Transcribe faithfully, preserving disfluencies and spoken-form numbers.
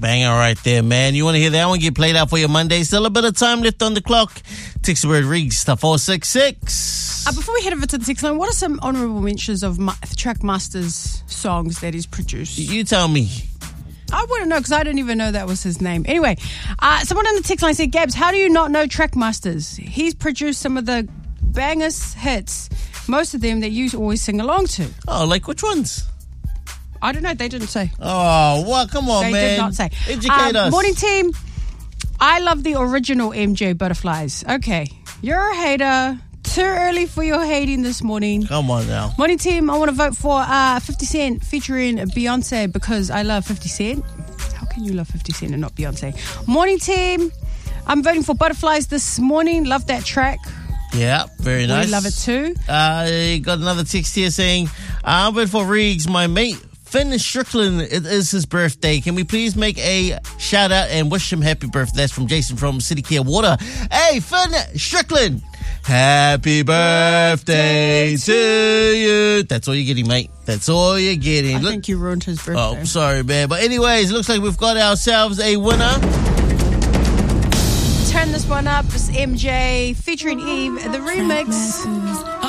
Banger right there, man. You want to hear that one get played out for your Monday? Still a bit of time left on the clock. Text the word Riggs to four six six. Uh, before we head over to the text line, what are some honourable mentions of Ma- Trackmaster's songs that he's produced? You tell me. I wouldn't know because I didn't even know that was his name. Anyway, uh, someone on the text line said, Gabs, how do you not know Trackmasters? He's produced some of the bangers hits, most of them that you always sing along to. Oh, like which ones? I don't know. They didn't say. Oh, what? Come on, they man. They did not say. Educate um, us. Morning team. I love the original M J Butterflies. Okay. You're a hater. Too early for your hating this morning. Come on now. Morning team, I want to vote for uh, fifty Cent featuring Beyonce because I love fifty Cent. How can you love fifty Cent and not Beyonce? Morning team, I'm voting for Butterflies this morning. Love that track. Yeah, very nice. We love it too. I uh, got another text here saying, I'm voting for Riggs, my mate. Finn Strickland, it is his birthday. Can we please make a shout out and wish him happy birthday? That's from Jason from City Care Water. Hey, Finn Strickland, happy birthday to you. That's all you're getting, mate. That's all you're getting. I Look, think you ruined his birthday. oh, sorry, man. But anyways, looks like we've got ourselves a winner. Turn this one up. It's M J featuring Eve, the remix.